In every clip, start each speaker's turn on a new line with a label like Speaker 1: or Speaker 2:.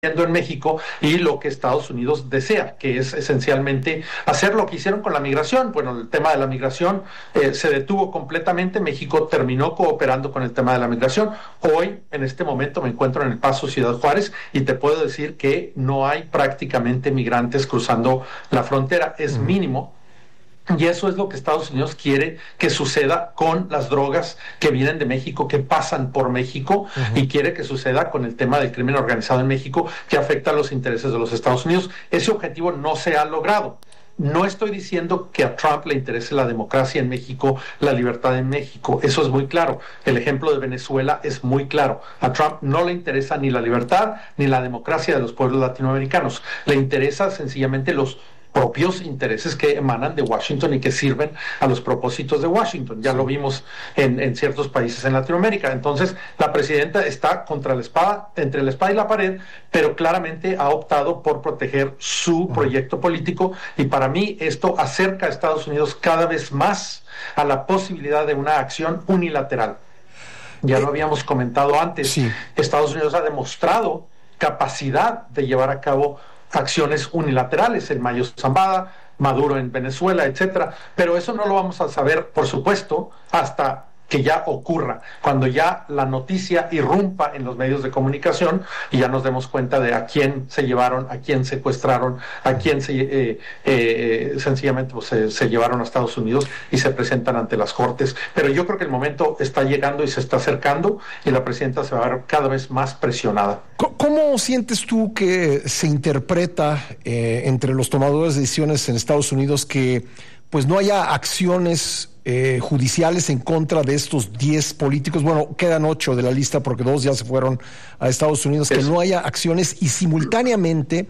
Speaker 1: en México y lo que Estados Unidos desea, que es esencialmente hacer lo que hicieron con la migración. Bueno, el tema de la migración se detuvo completamente. México terminó cooperando con el tema de la migración. Hoy, en este momento, me encuentro en El Paso, Ciudad Juárez, y te puedo decir que no hay prácticamente migrantes cruzando la frontera. Es mínimo. Y eso es lo que Estados Unidos quiere que suceda con las drogas que vienen de México, que pasan por México, y quiere que suceda con el tema del crimen organizado en México, que afecta a los intereses de los Estados Unidos. Ese objetivo no se ha logrado. No estoy diciendo que a Trump le interese la democracia en México, la libertad en México. Eso es muy claro. El ejemplo de Venezuela es muy claro. A Trump no le interesa ni la libertad ni la democracia de los pueblos latinoamericanos. Le interesa sencillamente los propios intereses que emanan de Washington y que sirven a los propósitos de Washington. Ya lo vimos en ciertos países en Latinoamérica. Entonces, la presidenta está contra la espada, entre la espada y la pared, pero claramente ha optado por proteger su proyecto político, y para mí esto acerca a Estados Unidos cada vez más a la posibilidad de una acción unilateral. Ya lo habíamos comentado antes.
Speaker 2: Sí.
Speaker 1: Estados Unidos ha demostrado capacidad de llevar a cabo acciones unilaterales, el Mayo Zambada, Maduro en Venezuela, etcétera, pero eso no lo vamos a saber, por supuesto, hasta que ya ocurra, cuando ya la noticia irrumpa en los medios de comunicación y ya nos demos cuenta de a quién se llevaron, a quién secuestraron, a quién sencillamente se llevaron a Estados Unidos y se presentan ante las cortes. Pero yo creo que el momento está llegando y se está acercando, y la presidenta se va a ver cada vez más presionada.
Speaker 2: ¿Cómo sientes tú que se interpreta entre los tomadores de decisiones en Estados Unidos que pues no haya acciones judiciales en contra de estos 10 políticos? Bueno, quedan 8 de la lista porque 2 ya se fueron a Estados Unidos. Que no haya acciones y simultáneamente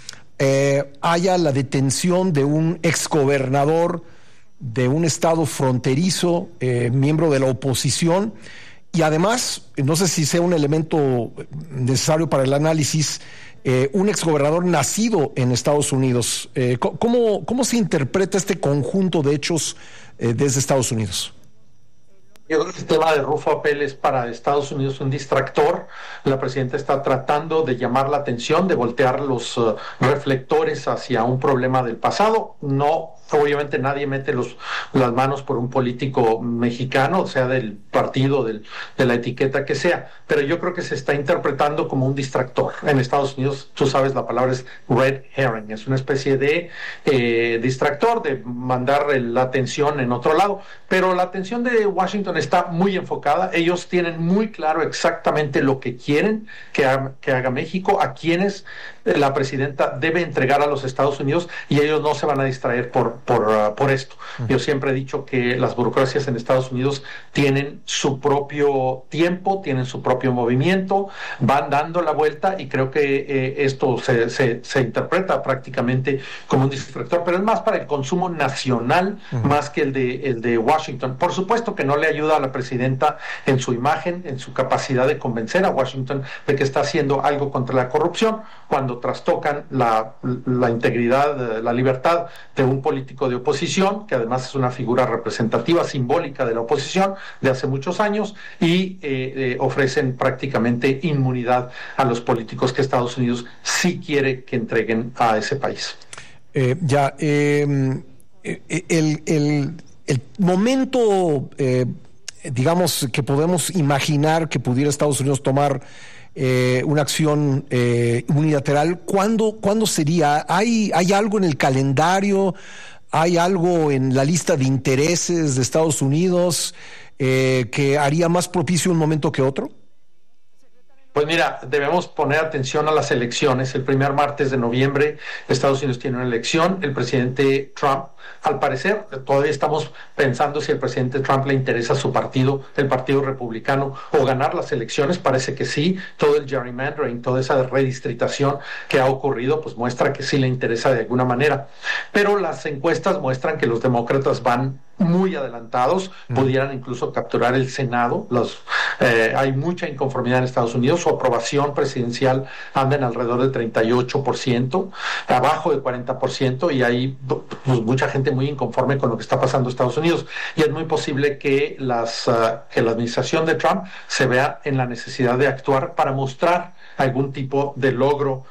Speaker 2: haya la detención de un exgobernador de un estado fronterizo, miembro de la oposición, y además, no sé si sea un elemento necesario para el análisis, un exgobernador nacido en Estados Unidos. ¿Cómo se interpreta este conjunto de hechos desde Estados Unidos?
Speaker 1: Yo creo que el tema de Rufo Apel es para Estados Unidos un distractor. La presidenta está tratando de llamar la atención, de voltear los reflectores hacia un problema del pasado. No, obviamente nadie mete las manos por un político mexicano, o sea, del partido, de la etiqueta que sea, pero yo creo que se está interpretando como un distractor. En Estados Unidos, tú sabes, la palabra es red herring, es una especie de distractor, de mandar la atención en otro lado, pero la atención de Washington está muy enfocada. Ellos tienen muy claro exactamente lo que quieren que haga México, a quienes la presidenta debe entregar a los Estados Unidos, y ellos no se van a distraer por esto. Yo siempre he dicho que las burocracias en Estados Unidos tienen su propio tiempo, tienen su propio movimiento, van dando la vuelta, y creo que esto se interpreta prácticamente como un distractor, pero es más para el consumo nacional más que el de Washington. Por supuesto que no le ayuda a la presidenta en su imagen, en su capacidad de convencer a Washington de que está haciendo algo contra la corrupción, cuando trastocan la integridad, la libertad de un político de oposición, que además es una figura representativa, simbólica de la oposición de hace muchos años, y ofrecen prácticamente inmunidad a los políticos que Estados Unidos sí quiere que entreguen a ese país.
Speaker 2: El momento, digamos, que podemos imaginar que pudiera Estados Unidos tomar una acción unilateral, ¿cuándo sería? ¿Hay algo en el calendario? ¿Hay algo en la lista de intereses de Estados Unidos que haría más propicio un momento que otro?
Speaker 1: Pues mira, debemos poner atención a las elecciones. El primer martes de noviembre Estados Unidos tiene una elección. El presidente Trump, al parecer, todavía estamos pensando si al presidente Trump le interesa su partido, el Partido Republicano, o ganar las elecciones. Parece que sí. Todo el gerrymandering, toda esa redistritación que ha ocurrido, pues muestra que sí le interesa de alguna manera. Pero las encuestas muestran que los demócratas van muy adelantados, pudieran incluso capturar el Senado. Hay mucha inconformidad en Estados Unidos. Su aprobación presidencial anda en alrededor del 38%, abajo del 40%, y hay pues, mucha gente muy inconforme con lo que está pasando en Estados Unidos, y es muy posible que la administración de Trump se vea en la necesidad de actuar para mostrar algún tipo de logro